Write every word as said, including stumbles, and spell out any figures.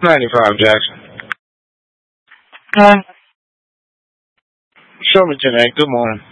ninety-five Jackson. Nine. Show me tonight. Good morning.